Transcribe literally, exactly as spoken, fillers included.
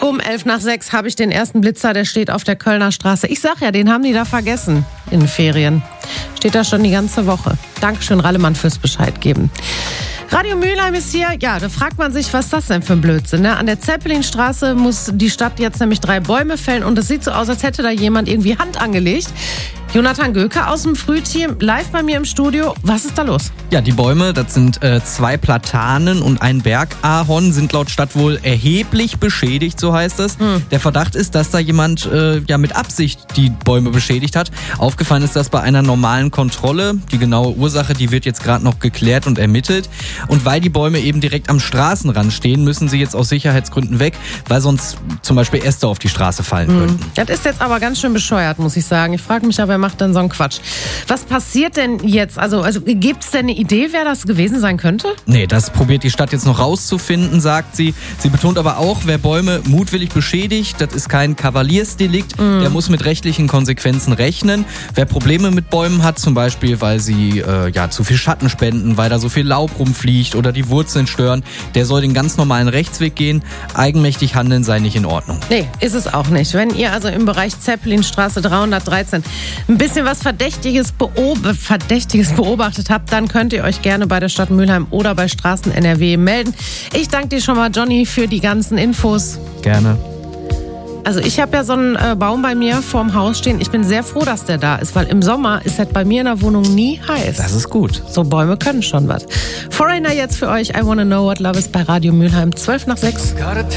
Um elf nach sechs habe ich den ersten Blitzer, der steht auf der Kölner Straße. Ich sag ja, den haben die da vergessen in den Ferien. Steht da schon die ganze Woche. Dankeschön, Rallemann, fürs Bescheid geben. Radio Mülheim ist hier. Ja, da fragt man sich, was ist das denn für ein Blödsinn, ne? An der Zeppelinstraße muss die Stadt jetzt nämlich drei Bäume fällen und es sieht so aus, als hätte da jemand irgendwie Hand angelegt. Jonathan Göke aus dem Frühteam, live bei mir im Studio. Was ist da los? Ja, die Bäume, das sind äh, zwei Platanen und ein Bergahorn, sind laut Stadt wohl erheblich beschädigt, so heißt es. Hm. Der Verdacht ist, dass da jemand äh, ja mit Absicht die Bäume beschädigt hat. Aufgefallen ist das bei einer normalen Kontrolle. Die genaue Ursache, die wird jetzt gerade noch geklärt und ermittelt. Und weil die Bäume eben direkt am Straßenrand stehen, müssen sie jetzt aus Sicherheitsgründen weg, weil sonst zum Beispiel Äste auf die Straße fallen hm. könnten. Das ist jetzt aber ganz schön bescheuert, muss ich sagen. Ich frage mich ja, wer macht denn so einen Quatsch? Was passiert denn jetzt? Also, also gibt es denn eine Idee, wer das gewesen sein könnte? Nee, das probiert die Stadt jetzt noch rauszufinden, sagt sie. Sie betont aber auch, wer Bäume mutwillig beschädigt, das ist kein Kavaliersdelikt, mm. der muss mit rechtlichen Konsequenzen rechnen. Wer Probleme mit Bäumen hat, zum Beispiel, weil sie äh, ja zu viel Schatten spenden, weil da so viel Laub rumfliegt oder die Wurzeln stören, der soll den ganz normalen Rechtsweg gehen. Eigenmächtig handeln sei nicht in Ordnung. Nee, ist es auch nicht. Wenn ihr also im Bereich Zeppelinstraße dreihundertdreizehn ein bisschen was Verdächtiges, beob- Verdächtiges beobachtet habt, dann könnt ihr euch gerne bei der Stadt Mülheim oder bei Straßen N R W melden. Ich danke dir schon mal, Johnny, für die ganzen Infos. Gerne. Also ich habe ja so einen äh, Baum bei mir vorm Haus stehen. Ich bin sehr froh, dass der da ist, weil im Sommer ist das bei mir in der Wohnung nie heiß. Das ist gut. So Bäume können schon was. Foreigner jetzt für euch. I Wanna Know What Love Is bei Radio Mülheim. zwölf nach sechs.